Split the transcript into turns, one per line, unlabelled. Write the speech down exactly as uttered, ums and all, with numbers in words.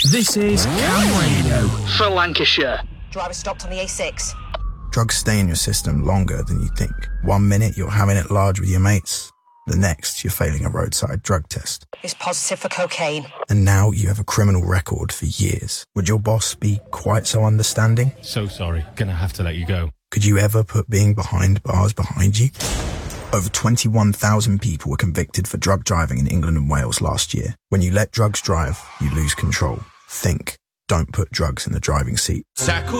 This is Cam Radio
for Lancashire.
Driver stopped on the A six.
Drugs stay in your system longer than you think. One minute you're having it large with your mates. The next you're failing a roadside drug test.
It's positive for cocaine.
And now you have a criminal record for years. Would your boss be quite so understanding?
So sorry, gonna have to let you go.
Could you ever put being behind bars behind you? Over twenty-one thousand people were convicted for drug driving in England and Wales last year. When you let drugs drive, you lose control. Think. Don't put drugs in the driving seat.
Tackle